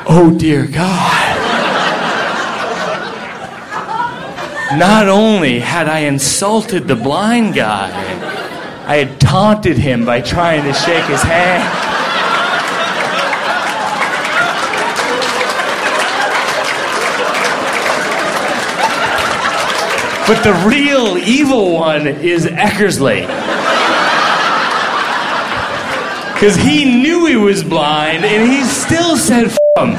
oh dear God. Not only had I insulted the blind guy, I had taunted him by trying to shake his hand. But the real evil one is Eckersley. Because he knew he was blind, and he still said, F him.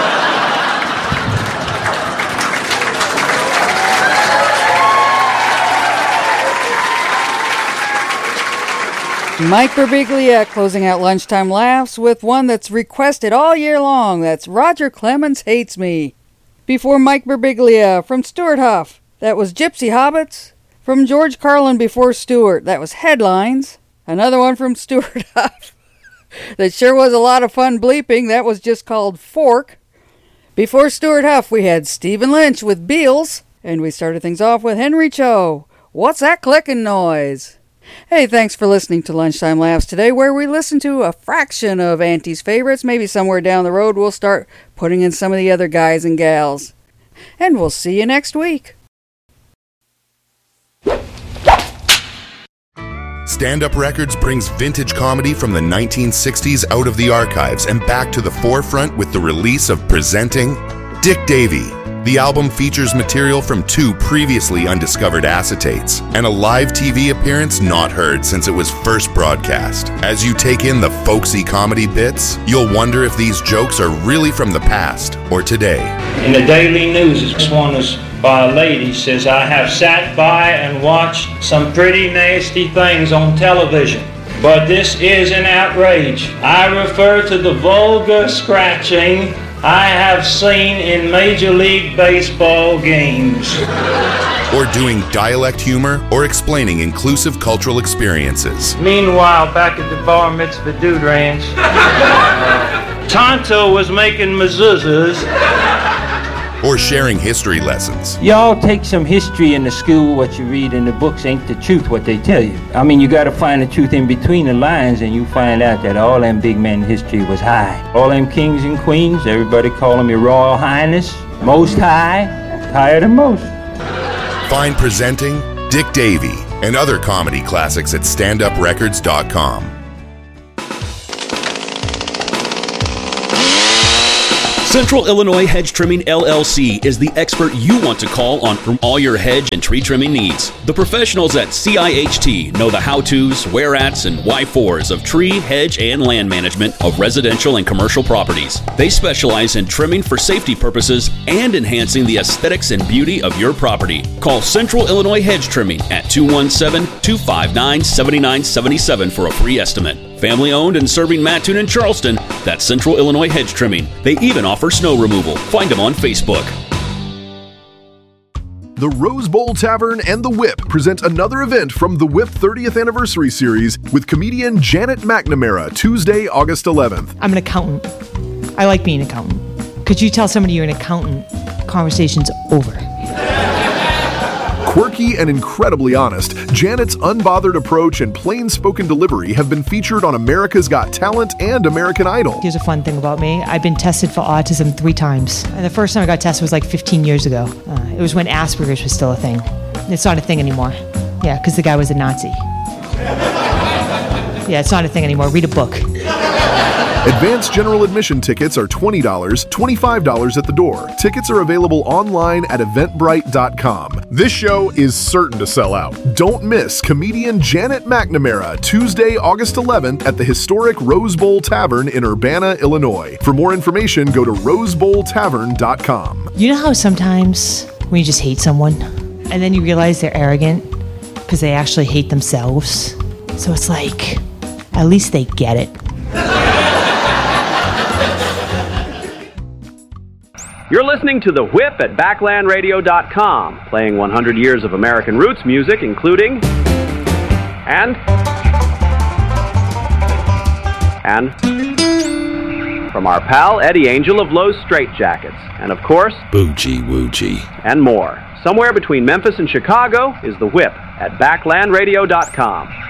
Mike Birbiglia closing out Lunchtime Laughs with one that's requested all year long. That's Roger Clemens Hates Me. Before Mike Birbiglia from Stuart Huff, that was Gypsy Hobbits. From George Carlin before Stuart, that was Headlines. Another one from Stuart Huff that sure was a lot of fun bleeping. That was just called Fork. Before Stuart Huff, we had Stephen Lynch with Beals. And we started things off with Henry Cho. What's that clicking noise? Hey, thanks for listening to Lunchtime Laughs today, where we listen to a fraction of Auntie's favorites. Maybe somewhere down the road we'll start putting in some of the other guys and gals. And we'll see you next week. Stand Up Records brings vintage comedy from the 1960s out of the archives and back to the forefront with the release of Presenting Dick Davey. The album features material from 2 previously undiscovered acetates and a live TV appearance not heard since it was first broadcast. As you take in the folksy comedy bits, you'll wonder if these jokes are really from the past or today. In the Daily News, this one is by a lady, says, I have sat by and watched some pretty nasty things on television, but this is an outrage. I refer to the vulgar scratching I have seen in Major League Baseball games. Or doing dialect humor or explaining inclusive cultural experiences. Meanwhile, back at the Bar Mitzvah Dude Ranch, Tonto was making mezuzahs. Or sharing history lessons. Y'all take some history in the school. What you read in the books ain't the truth what they tell you. I mean, you gotta find the truth in between the lines, and you find out that all them big men in history was high. All them kings and queens, everybody call them your Royal Highness, Most High, higher than most. Find Presenting Dick Davey and other comedy classics at standuprecords.com. Central Illinois Hedge Trimming LLC is the expert you want to call on for all your hedge and tree trimming needs. The professionals at CIHT know the how-tos, where-ats, and why-fors of tree, hedge, and land management of residential and commercial properties. They specialize in trimming for safety purposes and enhancing the aesthetics and beauty of your property. Call Central Illinois Hedge Trimming at 217-259-7977 for a free estimate. Family owned and serving Mattoon and Charleston, that's Central Illinois Hedge Trimming. They even offer snow removal. Find them on Facebook. The Rose Bowl Tavern and The Whip present another event from The Whip 30th Anniversary Series with comedian Janet McNamara, Tuesday, August 11th. I'm an accountant. I like being an accountant. Could you tell somebody you're an accountant? Conversation's over. Quirky and incredibly honest, Janet's unbothered approach and plain-spoken delivery have been featured on America's Got Talent and American Idol. Here's a fun thing about me. I've been tested for autism 3 times. And the first time I got tested was like 15 years ago. It was when Asperger's was still a thing. It's not a thing anymore. Yeah, because the guy was a Nazi. Yeah, it's not a thing anymore. Read a book. Advanced general admission tickets are $20, $25 at the door. Tickets are available online at eventbrite.com. This show is certain to sell out. Don't miss comedian Janet McNamara, Tuesday, August 11th at the historic Rose Bowl Tavern in Urbana, Illinois. For more information, go to rosebowltavern.com. You know how sometimes when you just hate someone and then you realize they're arrogant because they actually hate themselves? So it's like, at least they get it. You're listening to The Whip at BacklandRadio.com, playing 100 years of American roots music, including... And from our pal Eddie Angel of Lowe's Straitjackets, and of course... Boogie Woogie. And more. Somewhere between Memphis and Chicago is The Whip at BacklandRadio.com.